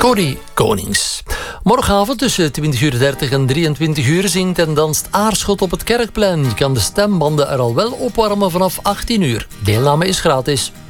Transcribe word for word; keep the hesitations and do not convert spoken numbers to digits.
Corrie Konings. Morgenavond tussen twintig uur dertig en drieëntwintig uur zingt en danst Aarschot op het Kerkplein. Je kan de stembanden er al wel opwarmen vanaf achttien uur. Deelname is gratis.